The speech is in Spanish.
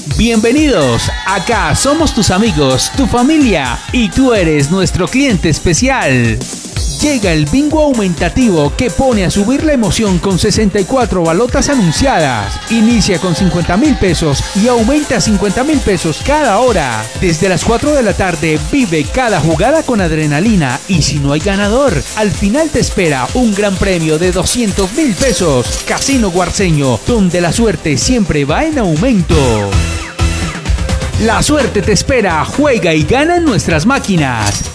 Bienvenidos, acá somos tus amigos, tu familia y tú eres nuestro cliente especial. Llega el bingo aumentativo que pone a subir la emoción con 64 balotas anunciadas. Inicia con 50,000 pesos y aumenta a 50,000 pesos cada hora. Desde las 4 de la tarde vive cada jugada con adrenalina y si no hay ganador, al final te espera un gran premio de 200,000 pesos. Casino Guarceño, donde la suerte siempre va en aumento. La suerte te espera, juega y gana en nuestras máquinas.